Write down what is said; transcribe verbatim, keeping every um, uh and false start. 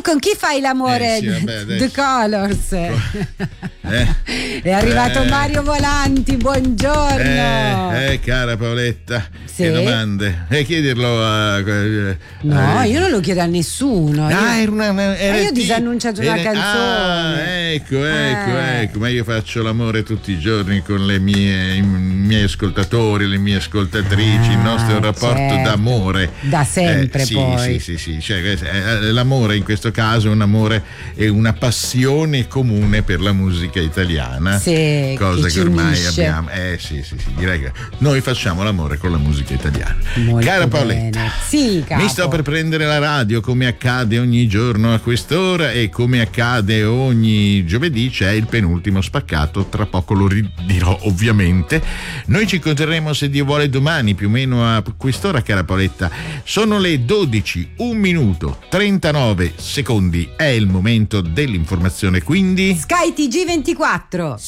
con chi fai l'amore? Eh, sì, vabbè, The Colors. Eh, È arrivato eh, Mario Volanti, buongiorno. Eh, eh, cara Paoletta, sì? che domande? E eh, chiederlo a. Eh, no, eh, io non lo chiedo a nessuno. Ah, io... era una, una era ma io ho t- disannunciato una era, canzone. Ah, ecco, ecco, eh. ecco. Ma io faccio l'amore tutti i giorni con le mie, i miei ascoltatori, le mie ascoltatrici. Ah, il nostro è un rapporto certo. d'amore. Da sempre, eh, sì, poi. Sì, sì, sì. Cioè, l'amore in questo caso è un amore e una passione comune per la musica italiana. Sì, cosa che, che ormai unisce. abbiamo. Eh sì, sì, sì. Direi che noi facciamo l'amore con la musica italiana. Molto Cara bene. Paoletta, sì, capo. mi sto per prendere la radio come accade ogni giorno a quest'ora e come accade ogni giovedì c'è il penultimo spaccato, tra poco lo ridirò ovviamente. Noi ci incontreremo se Dio vuole domani più o meno a quest'ora, cara Paoletta. Sono le dodici, un minuto, trentanove secondi, è il momento dell'informazione, quindi Sky T G ventiquattro.